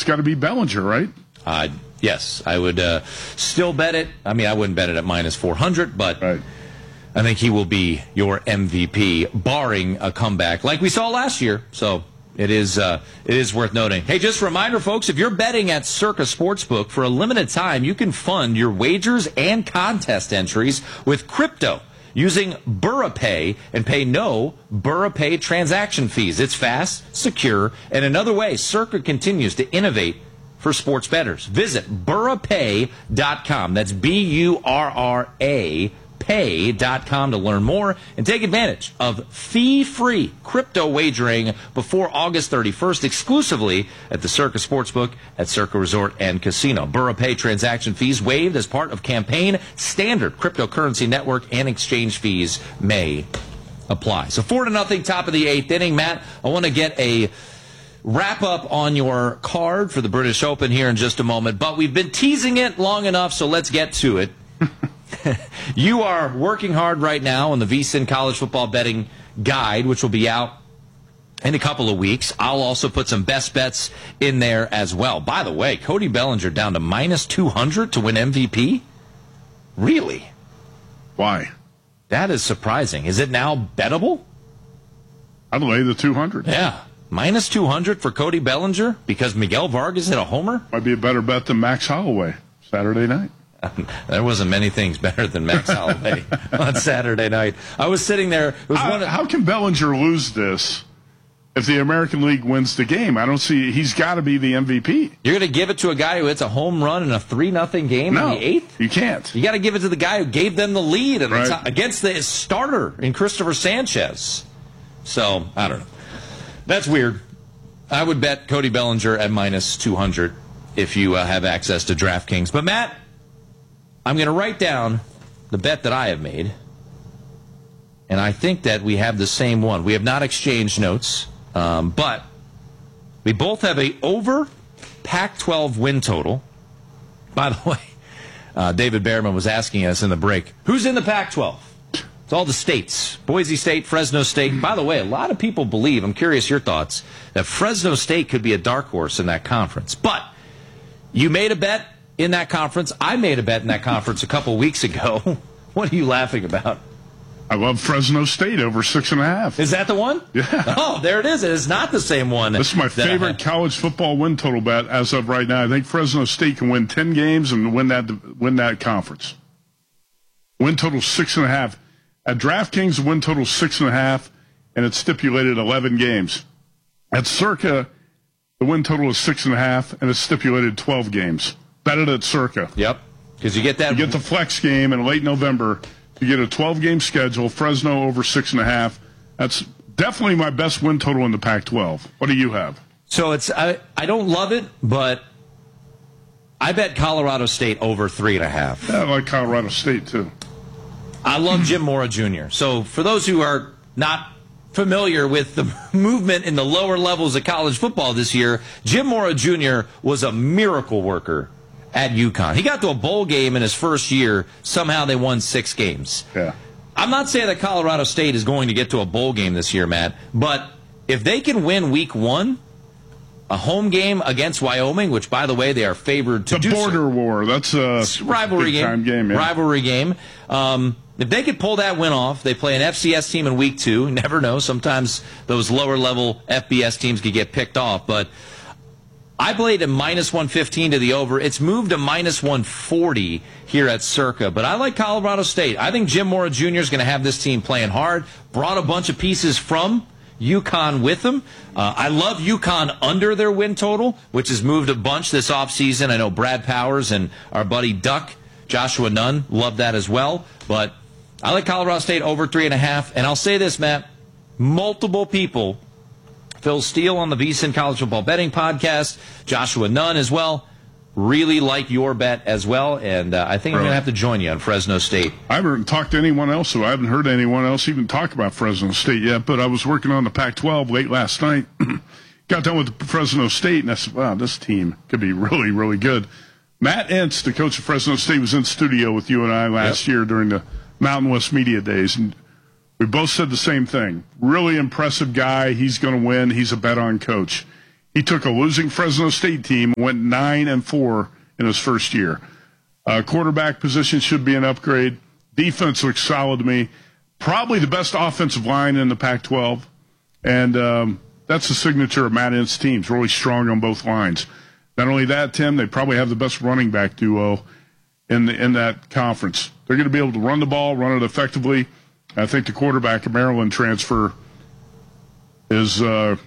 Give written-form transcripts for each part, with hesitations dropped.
got to be Bellinger, right? Yes, I would still bet it. I mean, I wouldn't bet it at minus 400, but right. I think he will be your MVP, barring a comeback like we saw last year. So it is worth noting. Hey, just a reminder, folks, if you're betting at Circa Sportsbook, for a limited time, you can fund your wagers and contest entries with crypto using BurraPay and pay no BurraPay transaction fees. It's fast, secure, and another way Circa continues to innovate for sports bettors. Visit BurraPay.com. That's BURRA pay.com to learn more and take advantage of fee-free crypto wagering before August 31st exclusively at the Circa Sportsbook at Circa Resort and Casino. BurraPay transaction fees waived as part of campaign standard cryptocurrency network and exchange fees may apply. So 4-0, top of the 8th inning. Matt, I want to get a wrap-up on your card for the British Open here in just a moment, but we've been teasing it long enough, so let's get to it. You are working hard right now on the VSiN College Football Betting Guide, which will be out in a couple of weeks. I'll also put some best bets in there as well. By the way, Cody Bellinger down to minus 200 to win MVP? Really? Why? That is surprising. Is it now bettable? I'd lay the 200. Yeah. Minus 200 for Cody Bellinger because Miguel Vargas hit a homer? Might be a better bet than Max Holloway Saturday night. There wasn't many things better than Max Holloway on Saturday night. I was sitting there. How can Bellinger lose this if the American League wins the game? I don't see. He's got to be the MVP. You're going to give it to a guy who hits a home run in a 3-0 game in the 8th? You can't. You got to give it to the guy who gave them the lead Right. against the starter in Christopher Sanchez. So, I don't know. That's weird. I would bet Cody Bellinger at minus 200 if you have access to DraftKings. But, Matt, I'm going to write down the bet that I have made, and I think that we have the same one. We have not exchanged notes, but we both have a over Pac-12 win total. By the way, David Behrman was asking us in the break, who's in the Pac-12? It's all the states. Boise State, Fresno State. By the way, a lot of people believe, I'm curious your thoughts, that Fresno State could be a dark horse in that conference. But you made a bet in that conference. I made a bet in that conference a couple weeks ago. What are you laughing about? I love Fresno State over 6.5. Is that the one? Yeah. Oh, there it is. It is not the same one. This is my favorite college football win total bet as of right now. I think Fresno State can win 10 games and win that conference. Win total 6.5. At DraftKings, the win total 6.5, and it's stipulated 11 games. At Circa, the win total is 6.5, and it's stipulated 12 games. Bet it at Circa. Yep, because you get that. You get the flex game in late November. You get a 12-game schedule. Fresno over 6.5. That's definitely my best win total in the Pac-12. What do you have? So it's I don't love it, but I bet Colorado State over 3.5. Yeah, I like Colorado State too. I love Jim Mora Jr. So for those who are not familiar with the movement in the lower levels of college football this year, Jim Mora Jr. was a miracle worker at UConn. He got to a bowl game in his first year. Somehow they won 6 games. Yeah. I'm not saying that Colorado State is going to get to a bowl game this year, Matt, but if they can win week 1, a home game against Wyoming, which, by the way, they are favored to do. The border war. That's a rivalry game. Yeah. Rivalry game. If they could pull that win off, they play an FCS team in week 2. Never know. Sometimes those lower-level FBS teams could get picked off. But I played a minus 115 to the over. It's moved to minus 140 here at Circa. But I like Colorado State. I think Jim Mora Jr. is going to have this team playing hard. Brought a bunch of pieces from UConn with them. I love UConn under their win total, which has moved a bunch this offseason. I know Brad Powers and our buddy Duck, Joshua Nunn, love that as well. But I like Colorado State over 3.5. And I'll say this, Matt. Multiple people, Phil Steele on the VSiN College Football Betting Podcast, Joshua Nunn as well, really like your bet as well. And I think I'm going to have to join you on Fresno State. I haven't talked to anyone else, so I haven't heard anyone else even talk about Fresno State yet. But I was working on the Pac-12 late last night. Got done with Fresno State, and I said, wow, this team could be really, really good. Matt Entz, the coach of Fresno State, was in studio with you and I last year during the Mountain West Media Days, and we both said the same thing. Really impressive guy. He's going to win. He's a bet-on coach. He took a losing Fresno State team, went 9-4 in his first year. Quarterback position should be an upgrade. Defense looks solid to me. Probably the best offensive line in the Pac-12. And that's the signature of Matt Ent's teams, really strong on both lines. Not only that, Tim, they probably have the best running back duo in that conference. They're going to be able to run the ball, run it effectively. I think the quarterback, a Maryland transfer, is going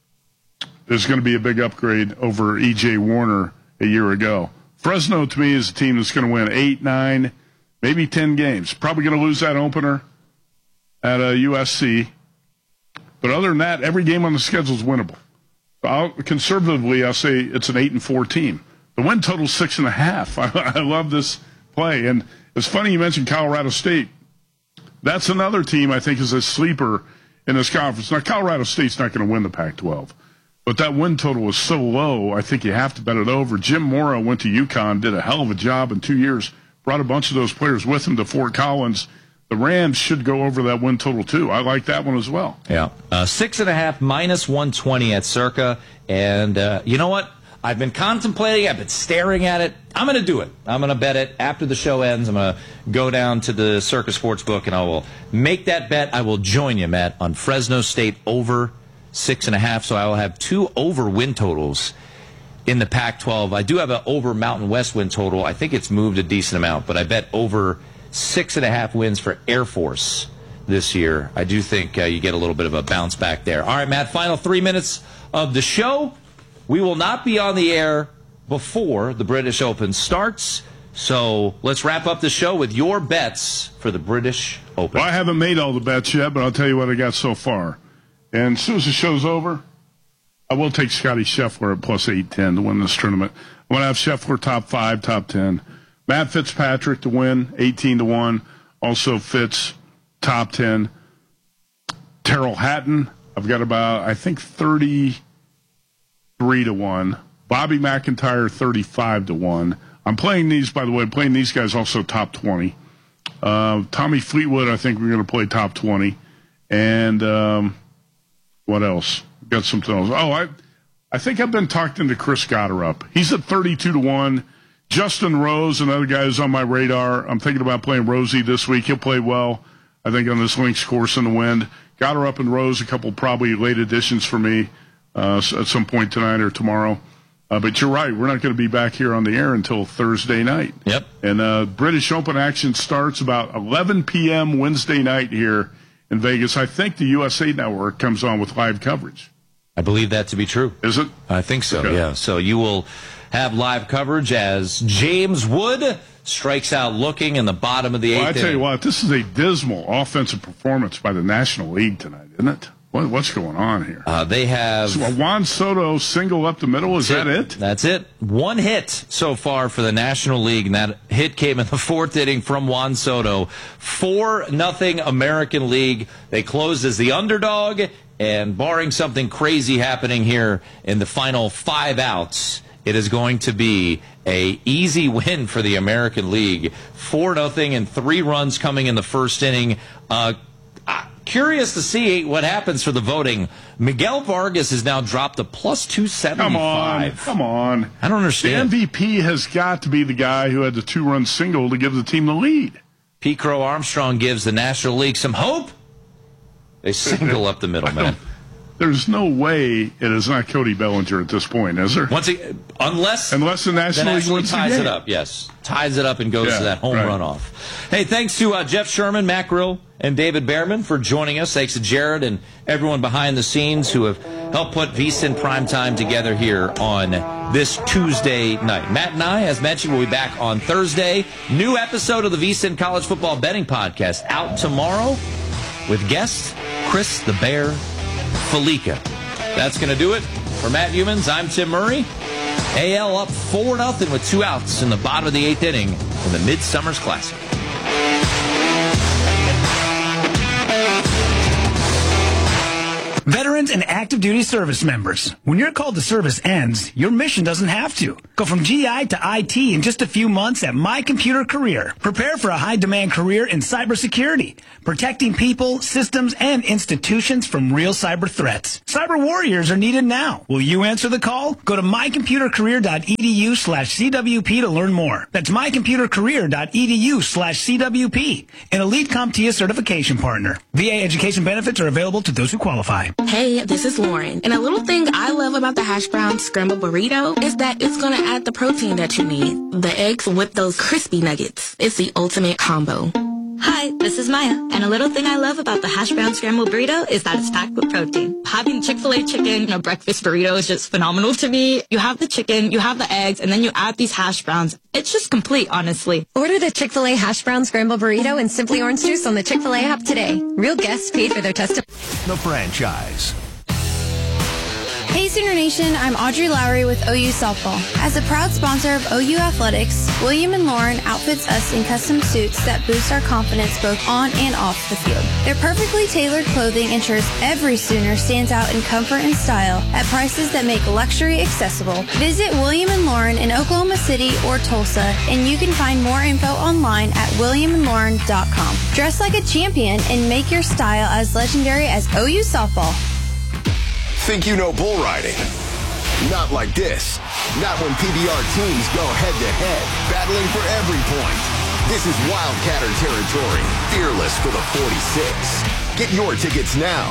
to be a big upgrade over E.J. Warner a year ago. Fresno, to me, is a team that's going to win 8, 9, maybe 10 games. Probably going to lose that opener at USC. But other than that, every game on the schedule is winnable. Conservatively, I'll say it's an 8-4 team. The win total is 6.5. I love this play. And it's funny you mentioned Colorado State. That's another team I think is a sleeper in this conference. Now, Colorado State's not going to win the Pac-12. But that win total was so low, I think you have to bet it over. Jim Mora went to UConn, did a hell of a job in 2 years, brought a bunch of those players with him to Fort Collins. The Rams should go over that win total, too. I like that one as well. Yeah. 6.5 minus 120 at Circa. And you know what? I've been contemplating. I've been staring at it. I'm going to do it. I'm going to bet it after the show ends. I'm going to go down to the Circa Sportsbook, and I will make that bet. I will join you, Matt, on Fresno State over 6.5. So I will have 2 over win totals in the Pac-12. I do have an over Mountain West win total. I think it's moved a decent amount, but I bet over 6.5 wins for Air Force this year. I do think you get a little bit of a bounce back there. All right, Matt, final 3 minutes of the show. We will not be on the air before the British Open starts. So let's wrap up the show with your bets for the British Open. Well, I haven't made all the bets yet, but I'll tell you what I got so far. And as soon as the show's over, I will take Scotty Scheffler at plus 810 to win this tournament. I'm going to have Scheffler top 5, top 10. Matt Fitzpatrick to win, 18-1. Also Fitz, top 10. Terrell Hatton, I've got about, I think, 33-1. Bobby McIntyre, 35-1. I'm playing these, by the way, these guys also top 20. Tommy Fleetwood, I think we're going to play top 20. And what else? Got something else. Oh, I think I've been talking to Chris Gotterup. He's at 32-1. Justin Rose, another guy who's on my radar. I'm thinking about playing Rosie this week. He'll play well, I think, on this links course in the wind. Gotterup and Rose, a couple probably late additions for me at some point tonight or tomorrow. But you're right. We're not going to be back here on the air until Thursday night. Yep. And British Open action starts about 11 p.m. Wednesday night here in Vegas. I think the USA Network comes on with live coverage. I believe that to be true. Is it? I think so, okay. Yeah. So you will have live coverage as James Wood strikes out looking in the bottom of the 8th. Well, I tell you what, this is a dismal offensive performance by the National League tonight, isn't it? What's going on here? They have... So Juan Soto single up the middle, is that it? That's it. 1 hit so far for the National League, and that hit came in the 4th inning from Juan Soto. 4-0 American League. They closed as the underdog, and barring something crazy happening here in the final 5 outs, it is going to be a easy win for the American League. 4-0 and 3 runs coming in the 1st inning. Curious to see what happens for the voting. Miguel Vargas has now dropped to plus 275. Come on. I don't understand. The MVP has got to be the guy who had the 2-run single to give the team the lead. Pete Crow Armstrong gives the National League some hope. They single up the middle, man. There's no way it is not Cody Bellinger at this point, is there? Unless the National League wins ties the game. it up, yes. Ties it up and goes to that home run off. Hey, thanks to Jeff Sherman, Matt Grill, and David Behrman for joining us. Thanks to Jared and everyone behind the scenes who have helped put VSiN Primetime together here on this Tuesday night. Matt and I, as mentioned, will be back on Thursday. New episode of the VSiN College Football Betting Podcast out tomorrow with guest Chris the Bear Felica. That's going to do it. For Matt Humans, I'm Tim Murray. AL up 4-0 with 2 outs in the bottom of the 8th inning in the Midsummer's Classic. Veterans and active duty service members, when your call to service ends, your mission doesn't have to. Go from GI to IT in just a few months at My Computer Career. Prepare for a high-demand career in cybersecurity, protecting people, systems, and institutions from real cyber threats. Cyber warriors are needed now. Will you answer the call? Go to mycomputercareer.edu/CWP to learn more. That's mycomputercareer.edu/CWP. An elite CompTIA certification partner. VA education benefits are available to those who qualify. Hey, this is Lauren. And a little thing I love about the hash brown scrambled burrito is that it's going to add the protein that you need. The eggs with those crispy nuggets. It's the ultimate combo. Hi, this is Maya. And a little thing I love about the hash brown scrambled burrito is that it's packed with protein. Having Chick-fil-A chicken in a breakfast burrito is just phenomenal to me. You have the chicken, you have the eggs, and then you add these hash browns. It's just complete, honestly. Order the Chick-fil-A hash brown scrambled burrito and Simply Orange Juice on the Chick-fil-A app today. Real guests paid for their testimony. The franchise. Hey Sooner Nation, I'm Audrey Lowry with OU Softball. As a proud sponsor of OU Athletics, William & Lauren outfits us in custom suits that boost our confidence both on and off the field. Their perfectly tailored clothing ensures every Sooner stands out in comfort and style at prices that make luxury accessible. Visit William & Lauren in Oklahoma City or Tulsa, and you can find more info online at williamandlauren.com. Dress like a champion and make your style as legendary as OU Softball. Think you know bull riding? Not like this. Not when PBR teams go head-to-head, battling for every point. This is Wildcatter territory, fearless for the 46. Get your tickets now.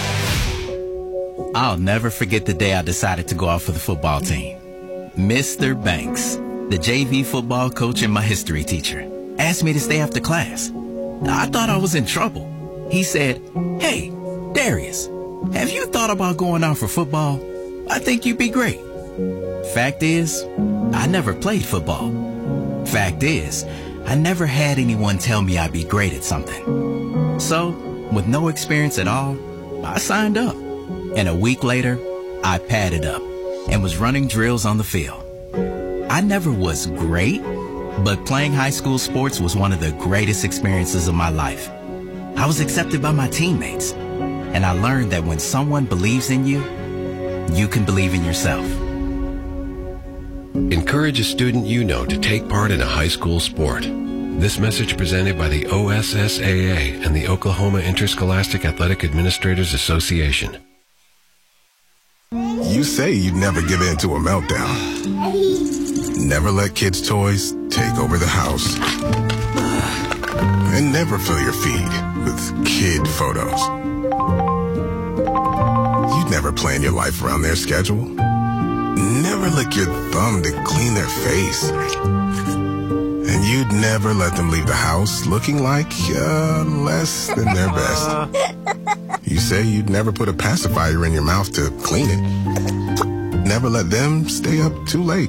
I'll never forget the day I decided to go out for the football team. Mr. Banks, the JV football coach and my history teacher, asked me to stay after class. I thought I was in trouble. He said, "Hey, Darius, have you thought about going out for football? I think you'd be great." Fact is, I never played football. Fact is, I never had anyone tell me I'd be great at something. So, with no experience at all, I signed up. And a week later, I padded up and was running drills on the field. I never was great, but playing high school sports was one of the greatest experiences of my life. I was accepted by my teammates. And I learned that when someone believes in you, you can believe in yourself. Encourage a student you know to take part in a high school sport. This message presented by the OSSAA and the Oklahoma Interscholastic Athletic Administrators Association. You say you'd never give in to a meltdown. Never let kids' toys take over the house. And never fill your feed with kid photos. You'd never plan your life around their schedule. Never lick your thumb to clean their face. And you'd never let them leave the house looking like less than their best. You say you'd never put a pacifier in your mouth to clean it. Never let them stay up too late.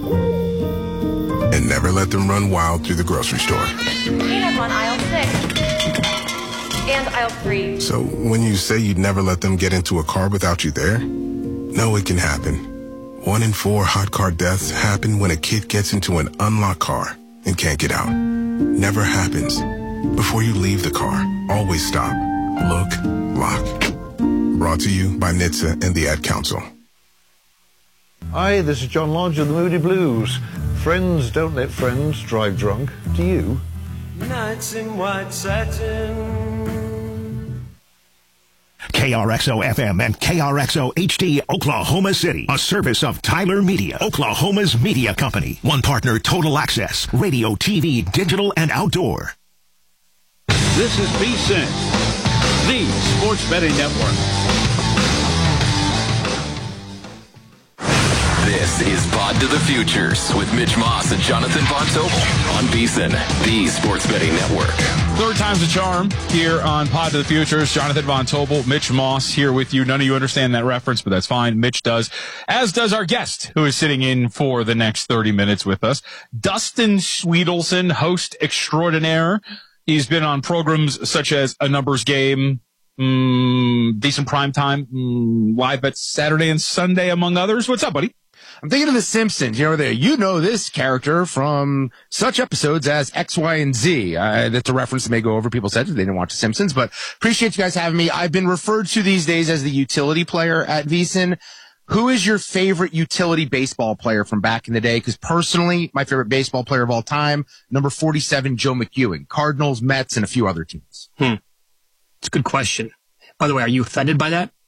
And never let them run wild through the grocery store. Peanuts on aisle 6. And aisle 3. So when you say you'd never let them get into a car without you there, no, it can happen. 1 in 4 hot car deaths happen when a kid gets into an unlocked car and can't get out. Never happens. Before you leave the car, always stop, look, lock. Brought to you by NHTSA and the Ad Council. Hi, this is John Lodge of the Moody Blues. Friends don't let friends drive drunk. Do you? Nights in white satin. KRXO FM and KRXO HD Oklahoma City, a service of Tyler Media, Oklahoma's media company. One partner, Total Access, radio, TV, digital, and outdoor. This is VSiN, the Sports Betting Network. This is Pod to the Futures with Mitch Moss and Jonathan Von Tobel on VSiN, the Sports Betting Network. Third time's a charm here on Pod to the Futures. Jonathan Von Tobel, Mitch Moss here with you. None of you understand that reference, but that's fine. Mitch does, as does our guest who is sitting in for the next 30 minutes with us. Dustin Swedelson, host extraordinaire. He's been on programs such as A Numbers Game, Decent Primetime, Live Bet Saturday and Sunday, among others. What's up, buddy? I'm thinking of The Simpsons. You know this character from such episodes as X, Y, and Z. That's a reference that may go over people's heads if they didn't watch The Simpsons, but appreciate you guys having me. I've been referred to these days as the utility player at VSiN. Who is your favorite utility baseball player from back in the day? Because personally, my favorite baseball player of all time, number 47, Joe McEwing, Cardinals, Mets, and a few other teams. It's a good question. By the way, are you offended by that?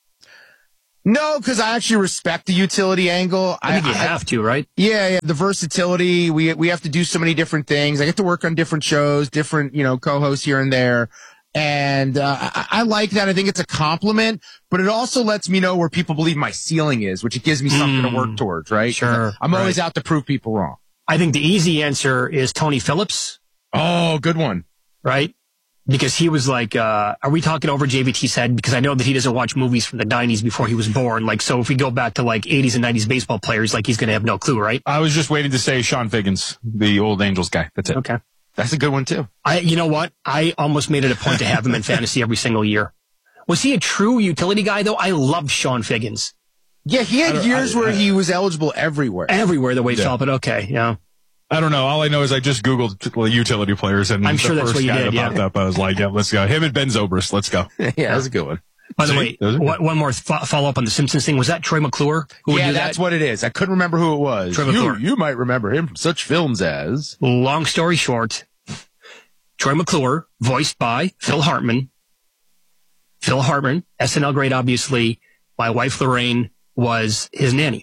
No, because I actually respect the utility angle. I think you have to, right? Yeah, the versatility. We have to do so many different things. I get to work on different shows, different, co-hosts here and there. And I like that. I think it's a compliment, but it also lets me know where people believe my ceiling is, which it gives me something to work towards, right? Sure. I'm always out to prove people wrong. I think the easy answer is Tony Phillips. Oh, good one. Right? Because he was like, are we talking over JVT's head? Because I know that he doesn't watch movies from the 90s before he was born. Like, so if we go back to like 80s and 90s baseball players, like he's going to have no clue, right? I was just waiting to say Sean Figgins, the old Angels guy. That's it. Okay. That's a good one too. You know what? I almost made it a point to have him in fantasy every single year. Was he a true utility guy though? I loved Sean Figgins. Yeah, he had years where he was eligible everywhere. Everywhere the way he felt, but okay, yeah. I don't know. All I know is I just Googled utility players, and I'm sure that's what you did. Popped up. I was like, yeah, let's go. Him and Ben Zobrist. Let's go. Yeah, that's a good one. By the way, one more follow up on the Simpsons thing. Was that Troy McClure? That's what it is. I couldn't remember who it was. Troy McClure. You might remember him from such films as. Long story short, Troy McClure, voiced by Phil Hartman. Phil Hartman, SNL great, obviously. My wife Lorraine was his nanny.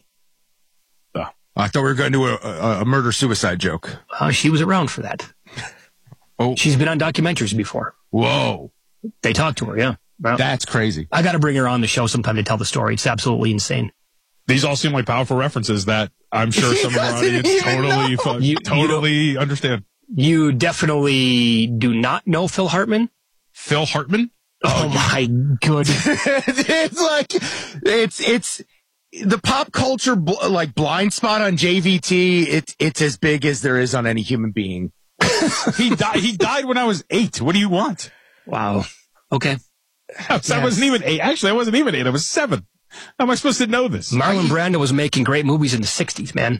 Oh, I thought we were going to do a murder-suicide joke. She was around for that. Oh, she's been on documentaries before. Whoa. They talked to her, yeah. Well, that's crazy. I got to bring her on the show sometime to tell the story. It's absolutely insane. These all seem like powerful references that I'm sure some of our audience totally understand. You definitely do not know Phil Hartman? Phil Hartman? Oh my goodness. It's like, it's the pop culture, blind spot on JVT. It's as big as there is on any human being. He died when I was 8. What do you want? Wow. Okay. I wasn't even 8. Actually, I wasn't even 8. I was 7. How am I supposed to know this? Marlon Brando was making great movies in the 60s, man.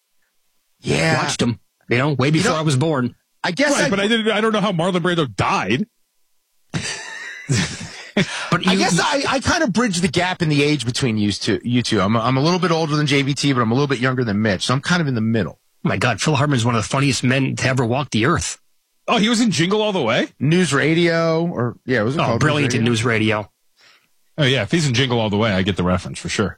Yeah. Watched them, way before I was born. I guess right, but I don't know how Marlon Brando died. But I guess I kind of bridge the gap in the age between you two. I'm a little bit older than JVT, but I'm a little bit younger than Mitch, so I'm kind of in the middle. Oh my God, Phil Hartman is one of the funniest men to ever walk the earth. Oh, he was in Jingle All the Way? News Radio, it was called brilliant in News Radio. Oh yeah, if he's in Jingle All the Way, I get the reference for sure.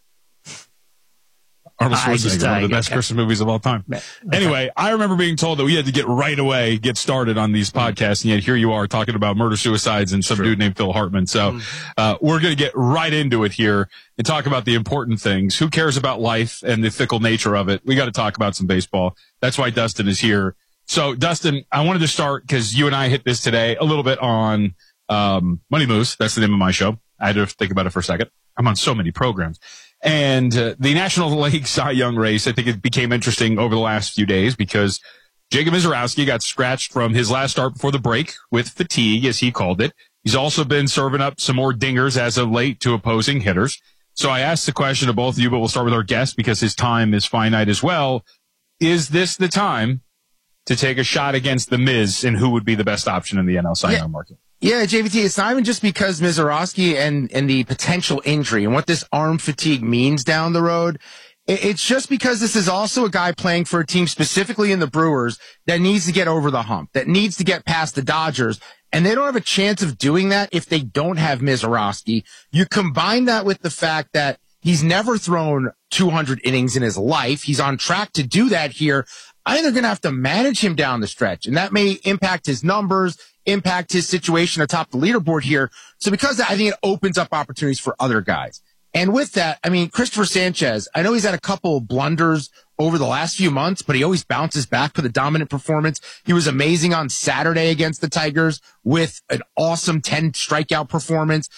Arnold Schwarzenegger, one of the best Christmas movies of all time. Anyway, I remember being told that we had to get started on these podcasts, and yet here you are talking about murder-suicides and some dude named Phil Hartman. So we're going to get right into it here and talk about the important things. Who cares about life and the fickle nature of it? We got to talk about some baseball. That's why Dustin is here. So, Dustin, I wanted to start because you and I hit this today a little bit on Money Moose. That's the name of my show. I had to think about it for a second. I'm on so many programs. And the National League Cy Young race, I think it became interesting over the last few days because Jacob Misiorowski got scratched from his last start before the break with fatigue, as he called it. He's also been serving up some more dingers as of late to opposing hitters. So I asked the question to both of you, but we'll start with our guest because his time is finite as well. Is this the time to take a shot against the Miz, and who would be the best option in the NL Cy Young market? Yeah, JVT, it's not even just because Misiorowski and the potential injury and what this arm fatigue means down the road. It's just because this is also a guy playing for a team specifically in the Brewers that needs to get over the hump, that needs to get past the Dodgers. And they don't have a chance of doing that if they don't have Misiorowski. You combine that with the fact that he's never thrown 200 innings in his life. He's on track to do that here. I think they're going to have to manage him down the stretch, and that may impact his numbers, impact his situation atop the leaderboard here. So because of that, I think it opens up opportunities for other guys. And with that, I mean, Christopher Sanchez, I know he's had a couple of blunders over the last few months, but he always bounces back with a dominant performance. He was amazing on Saturday against the Tigers with an awesome 10 strikeout performance.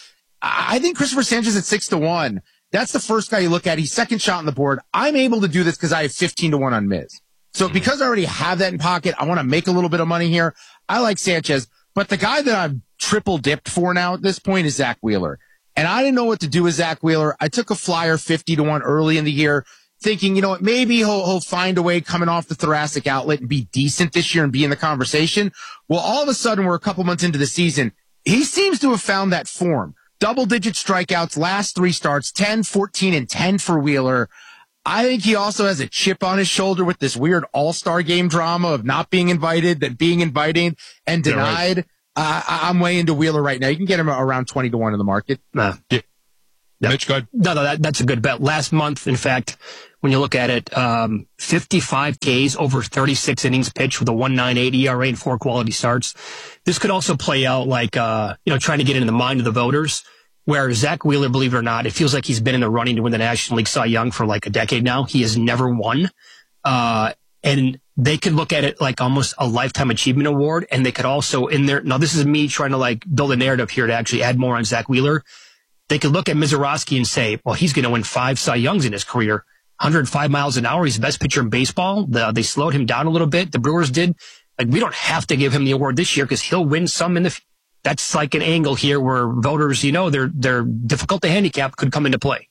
I think Christopher Sanchez at 6-1, that's the first guy you look at. He's second shot on the board. I'm able to do this because I have 15-1 on Miz. So because I already have that in pocket, I want to make a little bit of money here. I like Sanchez, but the guy that I've triple dipped for now at this point is Zach Wheeler. And I didn't know what to do with Zach Wheeler. I took a flyer 50-1 early in the year thinking, you know what, maybe he'll find a way coming off the thoracic outlet and be decent this year and be in the conversation. Well, all of a sudden we're a couple months into the season. He seems to have found that form. double-digit strikeouts, last 3 starts, 10, 14, and 10 for Wheeler. I think he also has a chip on his shoulder with this weird all-star game drama of not being invited, then being invited and denied. Yeah, right. I'm way into Wheeler right now. You can get him around 20-1 in the market. Yeah. Mitch, go ahead. No, that's a good bet. Last month, in fact, when you look at it, 55 Ks over 36 innings pitched with a 1.98 ERA and 4 quality starts. This could also play out like, trying to get into the mind of the voters, where Zach Wheeler, believe it or not, it feels like he's been in the running to win the National League Cy Young for like a decade now. He has never won. And they could look at it like almost a lifetime achievement award. And they could also now this is me trying to like build a narrative here to actually add more on Zach Wheeler. They could look at Mizorowski and say, well, he's going to win 5 Cy Youngs in his career. 105 miles an hour. He's the best pitcher in baseball. They slowed him down a little bit. The Brewers did. Like, we don't have to give him the award this year because he'll win some in the. That's like an angle here where voters, they're difficult to handicap, could come into play.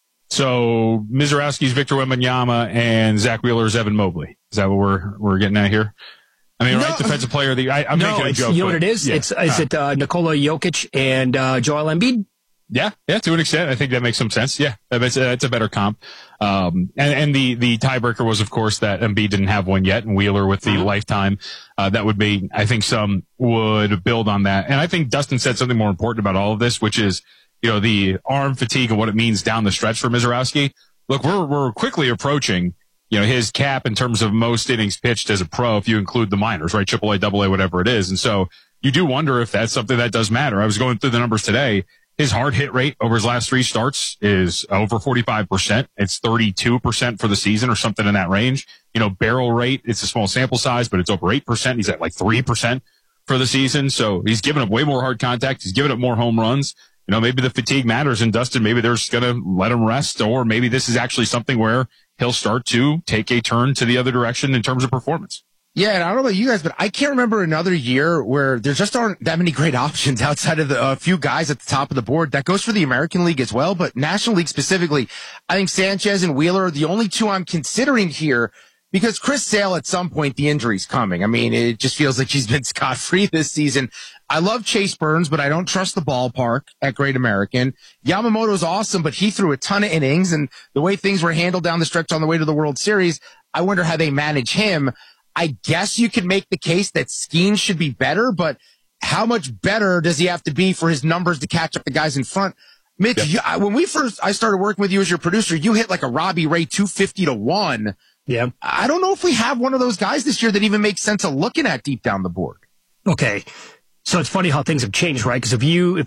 So Mizorowski's Victor Wembanyama and Zach Wheeler's Evan Mobley. Is that what we're getting at here? I mean, right? Defensive player of the. I'm making a joke. You know what it is? Yeah. Is it Nikola Jokic and Joel Embiid? Yeah, to an extent. I think that makes some sense. Yeah, it's a better comp. And the tiebreaker was, of course, that Embiid didn't have one yet, and Wheeler with the lifetime. That would be, I think some would build on that. And I think Dustin said something more important about all of this, which is, the arm fatigue and what it means down the stretch for Mizorowski. Look, we're quickly approaching, his cap in terms of most innings pitched as a pro, if you include the minors, right? AAA, AA, whatever it is. And so you do wonder if that's something that does matter. I was going through the numbers today. His hard hit rate over his last 3 starts is over 45%. It's 32% for the season or something in that range. Barrel rate, it's a small sample size, but it's over 8%. He's at like 3% for the season. So he's giving up way more hard contact. He's giving up more home runs. Maybe the fatigue matters. And Dustin, maybe they're just going to let him rest, or maybe this is actually something where he'll start to take a turn to the other direction in terms of performance. Yeah, and I don't know about you guys, but I can't remember another year where there just aren't that many great options outside of the few guys at the top of the board. That goes for the American League as well, but National League specifically, I think Sanchez and Wheeler are the only 2 I'm considering here because Chris Sale, at some point, the injury's coming. I mean, it just feels like he's been scot-free this season. I love Chase Burns, but I don't trust the ballpark at Great American. Yamamoto's awesome, but he threw a ton of innings, and the way things were handled down the stretch on the way to the World Series, I wonder how they manage him. I guess you could make the case that Skeens should be better, but how much better does he have to be for his numbers to catch up the guys in front? Mitch, when I started working with you as your producer, you hit like a Robbie Ray 250-1. Yeah. I don't know if we have one of those guys this year that even makes sense of looking at deep down the board. Okay. So it's funny how things have changed, right? Because if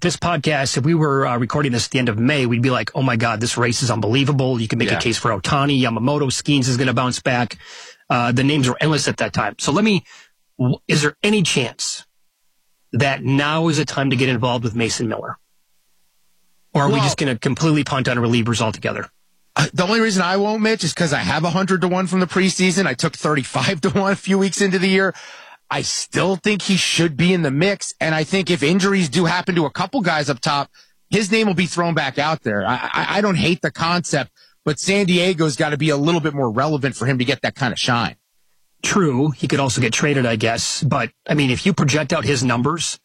we were recording this at the end of May, we'd be like, oh my God, this race is unbelievable. You can make a case for Ohtani, Yamamoto, Skeens is going to bounce back. The names were endless at that time. So is there any chance that now is a time to get involved with Mason Miller? Or are we just going to completely punt on relievers altogether? The only reason I won't, Mitch, is because I have 100-1 from the preseason. I took 35-1 a few weeks into the year. I still think he should be in the mix. And I think if injuries do happen to a couple guys up top, his name will be thrown back out there. I don't hate the concept, but San Diego's got to be a little bit more relevant for him to get that kind of shine. True. He could also get traded, I guess. But, I mean, if you project out his numbers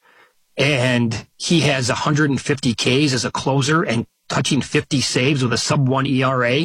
and he has 150 Ks as a closer and touching 50 saves with a sub-1 ERA,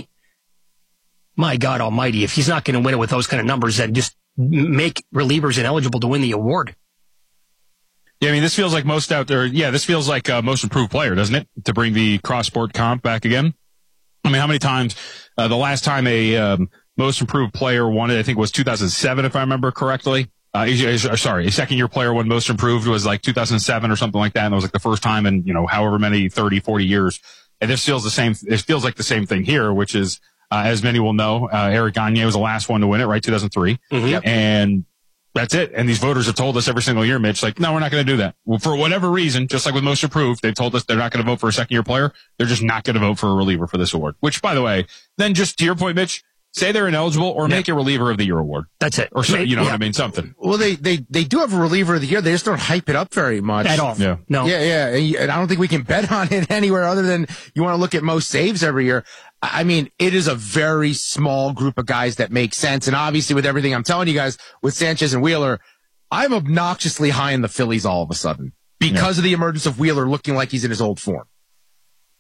my God almighty, if he's not going to win it with those kind of numbers, then just make relievers ineligible to win the award. Yeah, I mean, this feels like most improved player, doesn't it? To bring the cross-sport comp back again. I mean, how many times, the last time a most improved player won it, I think was 2007, if I remember correctly. A second-year player won most improved was like 2007 or something like that. And it was like the first time in, however many, 30, 40 years. And this feels the same. It feels like the same thing here, which is, as many will know, Eric Gagne was the last one to win it, right? 2003. Mm-hmm. And that's it. And these voters have told us every single year, Mitch, like, no, we're not going to do that. Well, for whatever reason, just like with most improved, they've told us they're not going to vote for a second-year player. They're just not going to vote for a reliever for this award. Which, by the way, then just to your point, Mitch, say they're ineligible or make a reliever of the year award. That's it. Or so, what I mean? Something. Well, they do have a reliever of the year. They just don't hype it up very much. At all. Yeah. No. Yeah. And I don't think we can bet on it anywhere other than you want to look at most saves every year. I mean, it is a very small group of guys that make sense. And obviously with everything I'm telling you guys with Sanchez and Wheeler, I'm obnoxiously high in the Phillies all of a sudden because of the emergence of Wheeler looking like he's in his old form.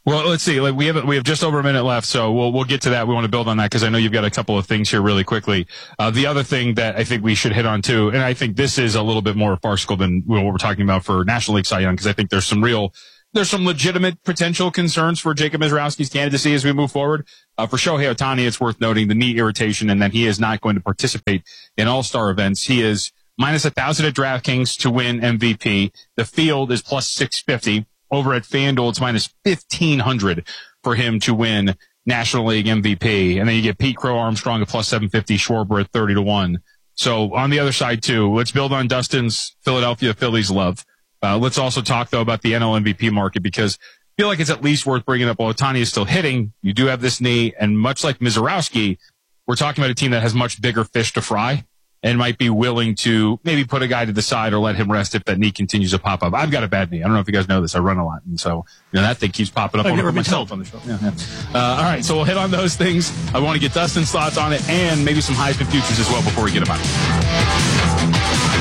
Well, let's see. Like we have just over a minute left, so we'll get to that. We want to build on that because I know you've got a couple of things here really quickly. The other thing that I think we should hit on too, and I think this is a little bit more farcical than what we're talking about for National League Cy Young, because I think there's some legitimate potential concerns for Jacob Misiorowski's candidacy as we move forward. For Shohei Ohtani, it's worth noting the knee irritation and that he is not going to participate in all-star events. He is minus 1,000 at DraftKings to win MVP. The field is plus 650. Over at FanDuel, it's minus 1,500 for him to win National League MVP. And then you get Pete Crow Armstrong at plus 750, Schwarber at 30-1. So on the other side, too, let's build on Dustin's Philadelphia Phillies love. Let's also talk, though, about the NL MVP market, because I feel like it's at least worth bringing up. While Ohtani is still hitting, you do have this knee, and much like Misiorowski, we're talking about a team that has much bigger fish to fry and might be willing to maybe put a guy to the side or let him rest if that knee continues to pop up. I've got a bad knee. I don't know if you guys know this. I run a lot, and so that thing keeps popping up. I've never been told on the show. Yeah. All right, so we'll hit on those things. I want to get Dustin's thoughts on it and maybe some Heisman futures as well before we get them out.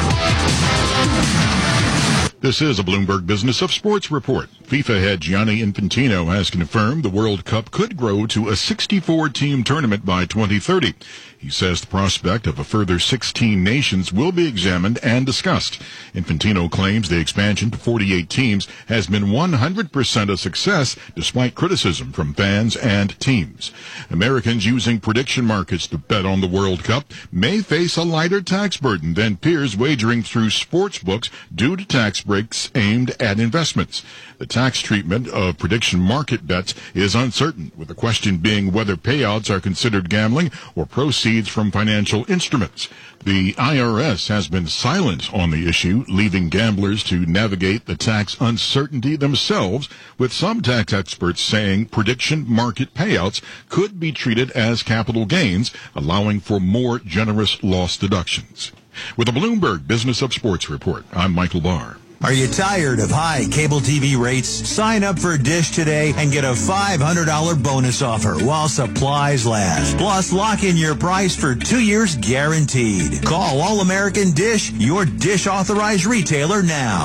This is a Bloomberg Business of Sports report. FIFA head Gianni Infantino has confirmed the World Cup could grow to a 64-team tournament by 2030. He says the prospect of a further 16 nations will be examined and discussed. Infantino claims the expansion to 48 teams has been 100% a success despite criticism from fans and teams. Americans using prediction markets to bet on the World Cup may face a lighter tax burden than peers wagering through sports books due to tax breaks aimed at investments. The tax treatment of prediction market bets is uncertain, with the question being whether payouts are considered gambling or proceeds from financial instruments. The IRS has been silent on the issue, leaving gamblers to navigate the tax uncertainty themselves, with some tax experts saying prediction market payouts could be treated as capital gains, allowing for more generous loss deductions. With a Bloomberg Business of Sports report, I'm Michael Barr. Are you tired of high cable TV rates? Sign up for Dish today and get a $500 bonus offer while supplies last. Plus, lock in your price for 2 years guaranteed. Call All-American Dish, your Dish authorized retailer now.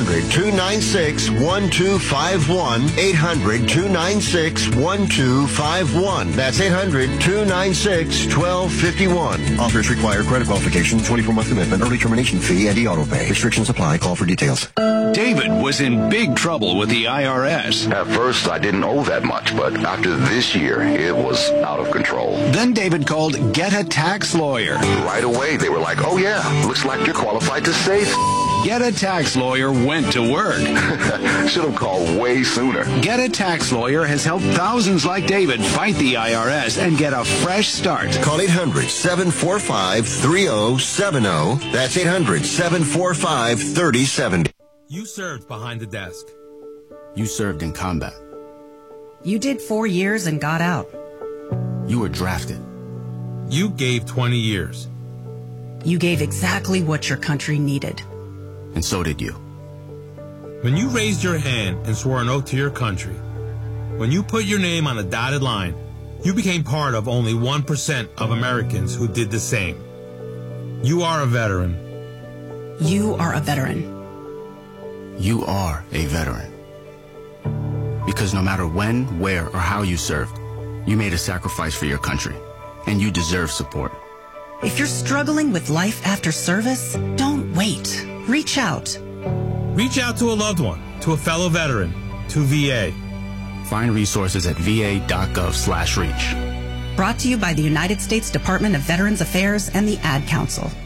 800-296-1251. 800-296-1251. That's 800-296-1251. Offers require credit qualification, 24-month commitment, early termination fee, and auto pay. Restrictions apply. Call for details. David was in big trouble with the IRS. At first, I didn't owe that much, but after this year, it was out of control. Then David called Get a Tax Lawyer. Right away, they were like, oh yeah, looks like you're qualified to save. Get a Tax Lawyer went to work. Should have called way sooner. Get a Tax Lawyer has helped thousands like David fight the IRS and get a fresh start. Call 800-745-3070. That's 800-745-3070. You served behind the desk. You served in combat. You did 4 years and got out. You were drafted. You gave 20 years. You gave exactly what your country needed. And so did you. When you raised your hand and swore an oath to your country, when you put your name on a dotted line, you became part of only 1% of Americans who did the same. You are a veteran. You are a veteran. You are a veteran. Because no matter when, where, or how you served, you made a sacrifice for your country, and you deserve support. If you're struggling with life after service, don't wait. Reach out. Reach out to a loved one, to a fellow veteran, to VA. Find resources at va.gov/reach. Brought to you by the United States Department of Veterans Affairs and the Ad Council.